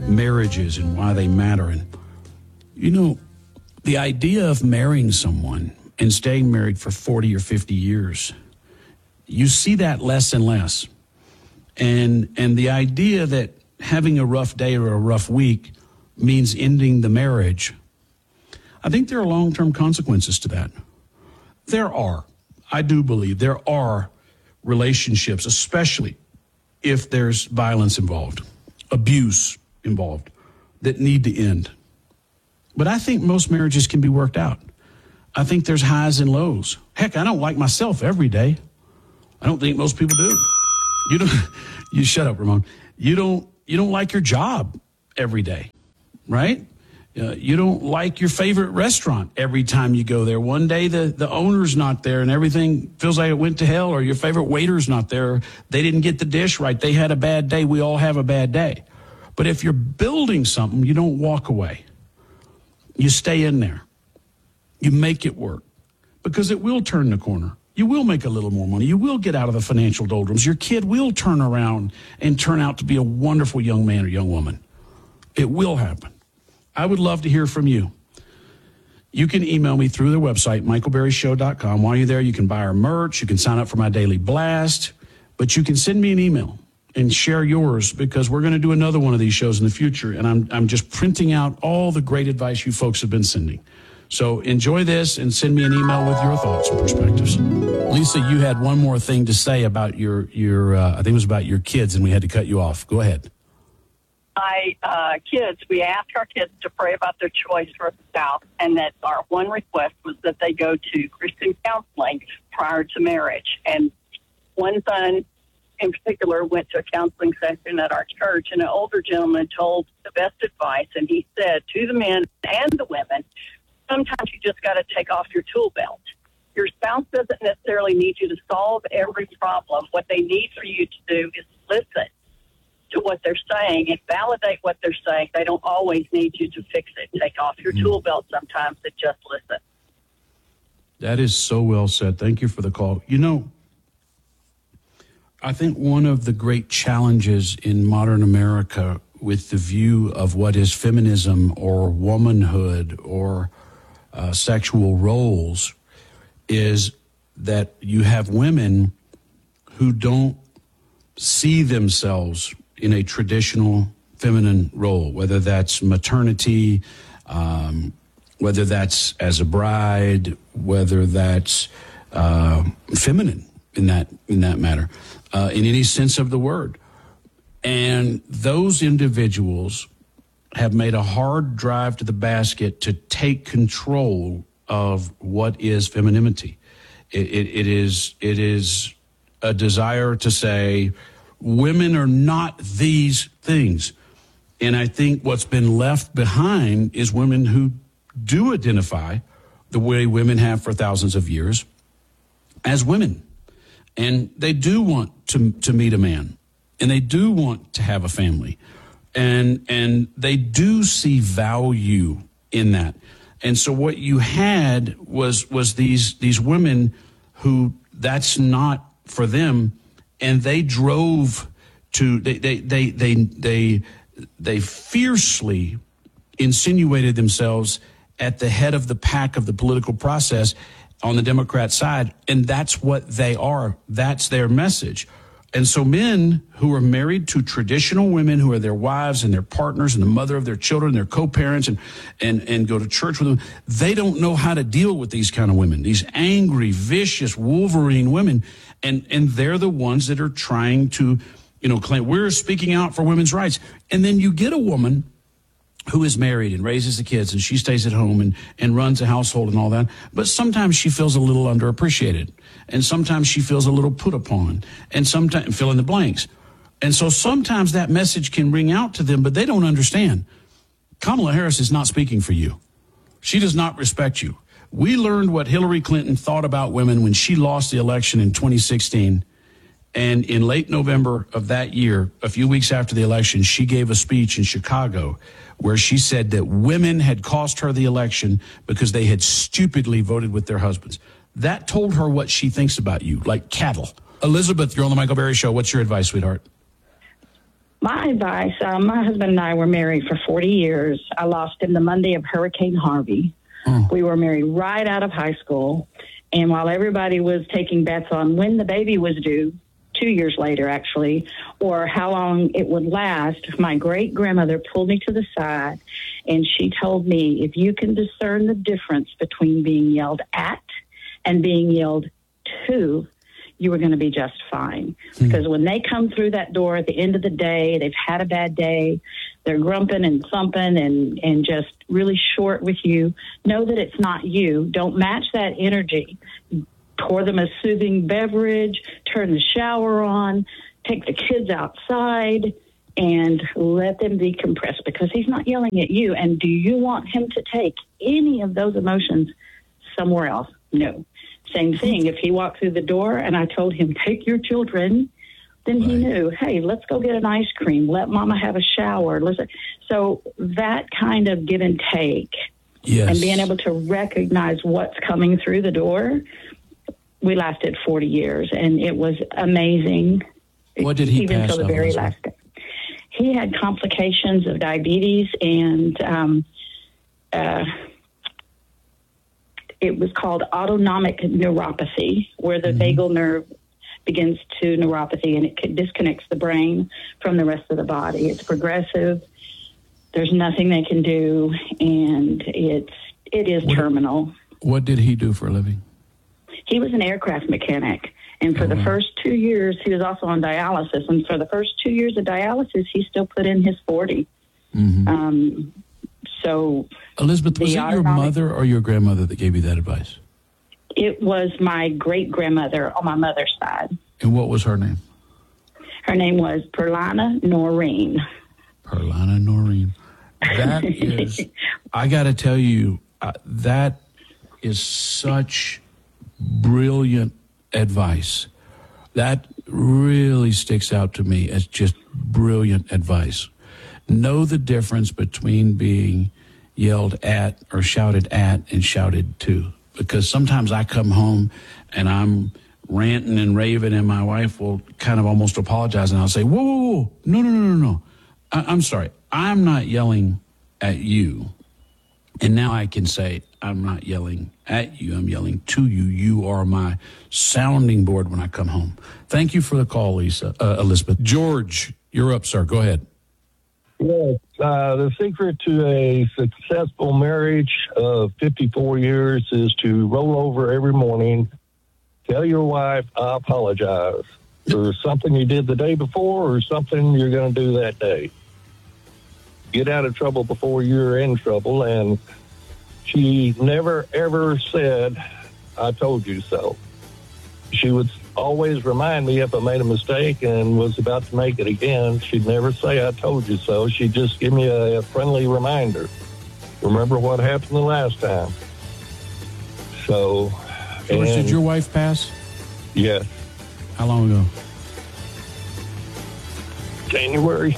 marriages and why they matter. And, you know, the idea of marrying someone and staying married for 40 or 50 years, you see that less and less. And the idea that having a rough day or a rough week means ending the marriage, I think there are long-term consequences to that. I do believe there are relationships, especially if there's violence involved, abuse involved, that need to end. But I think most marriages can be worked out. I think there's highs and lows. Heck, I don't like myself every day. I don't think most people do. You shut up, Ramon. You don't like your job every day, right? You don't like your favorite restaurant every time you go there. One day the owner's not there and everything feels like it went to hell, or your favorite waiter's not there. They didn't get the dish right. They had a bad day. We all have a bad day. But if you're building something, you don't walk away. You stay in there. You make it work, because it will turn the corner. You will make a little more money. You will get out of the financial doldrums. Your kid will turn around and turn out to be a wonderful young man or young woman. It will happen. I would love to hear from you. You can email me through the website, michaelberryshow.com. While you're there, you can buy our merch. You can sign up for my daily blast. But you can send me an email and share yours, because we're going to do another one of these shows in the future. And I'm just printing out all the great advice you folks have been sending. So enjoy this and send me an email with your thoughts and perspectives. Lisa, you had one more thing to say about your I think it was about your kids, and we had to cut you off. Go ahead. Kids, we ask our kids to pray about their choice for a spouse, and that our one request was that they go to Christian counseling prior to marriage. And one son in particular went to a counseling session at our church, and an older gentleman told the best advice, and he said to the men and the women, sometimes you just got to take off your tool belt. Your spouse doesn't necessarily need you to solve every problem. What they need for you to do is listen to what they're saying and validate what they're saying. They don't always need you to fix it. Take off your tool belt sometimes and just listen. That is so well said. Thank you for the call. You know, I think one of the great challenges in modern America with the view of what is feminism or womanhood or sexual roles is that you have women who don't see themselves in a traditional feminine role, whether that's maternity, whether that's as a bride, whether that's feminine in that matter, in any sense of the word. And those individuals have made a hard drive to the basket to take control of what is femininity. It is a desire to say women are not these things. And I think what's been left behind is women who do identify the way women have for thousands of years as women. And they do want to meet a man, and they do want to have a family. And they do see value in that. And so what you had was these women who that's not for them, and they drove to they fiercely insinuated themselves at the head of the pack of the political process on the Democrat side, and that's what they are. That's their message. And so men who are married to traditional women who are their wives and their partners and the mother of their children, their co-parents, and go to church with them, they don't know how to deal with these kind of women, these angry, vicious Wolverine women. And they're the ones that are trying to, claim we're speaking out for women's rights. And then you get a woman who is married and raises the kids, and she stays at home and runs a household and all that. But sometimes she feels a little underappreciated. And sometimes she feels a little put upon. And sometimes fill in the blanks. And so sometimes that message can ring out to them, but they don't understand. Kamala Harris is not speaking for you. She does not respect you. We learned what Hillary Clinton thought about women when she lost the election in 2016. And in late November of that year, a few weeks after the election, she gave a speech in Chicago where she said that women had cost her the election because they had stupidly voted with their husbands. That told her what she thinks about you, like cattle. Elizabeth, you're on the Michael Berry Show. What's your advice, sweetheart? My advice, my husband and I were married for 40 years. I lost him the Monday of Hurricane Harvey. We were married right out of high school. And while everybody was taking bets on when the baby was due, 2 years later, actually, or how long it would last, my great-grandmother pulled me to the side, and she told me, if you can discern the difference between being yelled at and being yelled to, you were going to be just fine. Because when they come through that door at the end of the day, they've had a bad day, they're grumping and thumping and just really short with you, know that it's not you. Don't match that energy. Pour them a soothing beverage, turn the shower on, take the kids outside, and let them decompress, because he's not yelling at you. And do you want him to take any of those emotions somewhere else? No. Same thing. If he walked through the door and I told him, take your children, then he knew, hey, let's go get an ice cream. Let mama have a shower. So that kind of give and take, and being able to recognize what's coming through the door, we lasted 40 years, and it was amazing. What did he even pass until the very last day. He had complications of diabetes, and it was called autonomic neuropathy, where the vagal nerve begins to neuropathy, and it disconnects the brain from the rest of the body. It's progressive. There's nothing they can do, and it is terminal. What did he do for a living? He was an aircraft mechanic, and for the first 2 years, he was also on dialysis. And for the first 2 years of dialysis, he still put in his 40. So, Elizabeth, was it your mother or your grandmother that gave you that advice? It was my great-grandmother on my mother's side. And what was her name? Her name was Perlana Noreen. Perlana Noreen. That is, I got to tell you, that is such brilliant advice. That really sticks out to me as just brilliant advice. Know the difference between being yelled at or shouted at and shouted to. Because sometimes I come home and I'm ranting and raving, and my wife will kind of almost apologize, and I'll say, whoa, whoa, whoa. No. I'm sorry. I'm not yelling at you. And now I can say, I'm not yelling at you. I'm yelling to you. You are my sounding board when I come home. Thank you for the call, Elizabeth. George, you're up, sir. Go ahead. Yes, the secret to a successful marriage of 54 years is to roll over every morning, tell your wife, I apologize for something you did the day before or something you're going to do that day. Get out of trouble before you're in trouble. And she never, ever said, I told you so. She would always remind me if I made a mistake and was about to make it again. She'd never say, I told you so. She'd just give me a friendly reminder. Remember what happened the last time. So, George, did your wife pass? Yes. How long ago? January.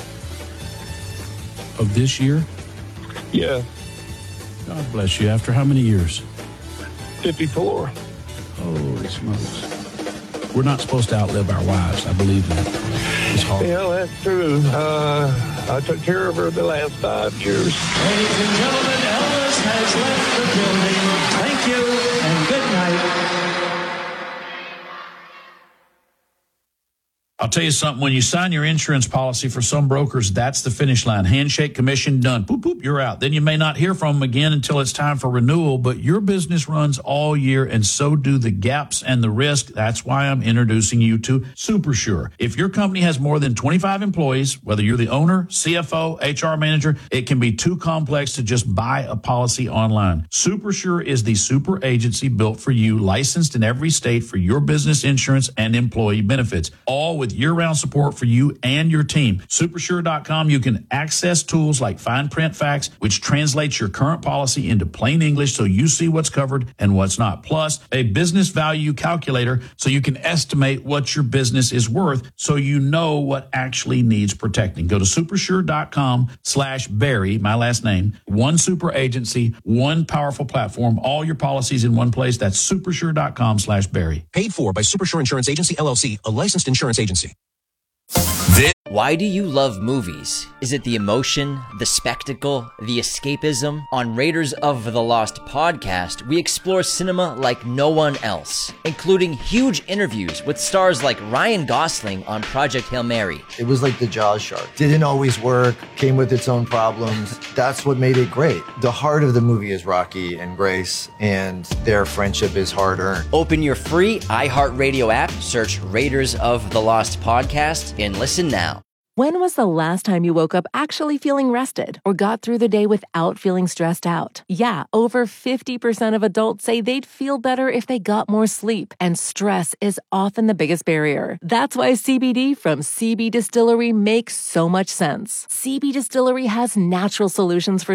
Of this year? Yeah. God bless you. After how many years? 54. Holy smokes. We're not supposed to outlive our wives. I believe that. It's hard. Yeah, that's true. I took care of her the last 5 years. Ladies and gentlemen, Elvis has left the building. Thank you and good night. I'll tell you something. When you sign your insurance policy, for some brokers, that's the finish line. Handshake, commission, done. Boop, boop, you're out. Then you may not hear from them again until it's time for renewal, but your business runs all year, and so do the gaps and the risk. That's why I'm introducing you to SuperSure. If your company has more than 25 employees, whether you're the owner, CFO, HR manager, it can be too complex to just buy a policy online. SuperSure is the super agency built for you, licensed in every state for your business insurance and employee benefits, all with year-round support for you and your team. Supersure.com, you can access tools like Fine Print Facts, which translates your current policy into plain English so you see what's covered and what's not. Plus, a business value calculator so you can estimate what your business is worth so you know what actually needs protecting. Go to supersure.com/Barry, my last name. One super agency, one powerful platform, all your policies in one place. That's supersure.com/Barry. Paid for by Supersure Insurance Agency, LLC, a licensed insurance agency. This Why do you love movies? Is it the emotion, the spectacle, the escapism? On Raiders of the Lost podcast, we explore cinema like no one else, including huge interviews with stars like Ryan Gosling on Project Hail Mary. It was like the Jaws shark. Didn't always work, came with its own problems. That's what made it great. The heart of the movie is Rocky and Grace, and their friendship is hard-earned. Open your free iHeartRadio app, search Raiders of the Lost podcast, and listen now. When was the last time you woke up actually feeling rested or got through the day without feeling stressed out? Yeah, over 50% of adults say they'd feel better if they got more sleep, and stress is often the biggest barrier. That's why CBD from CB Distillery makes so much sense. CB Distillery has natural solutions for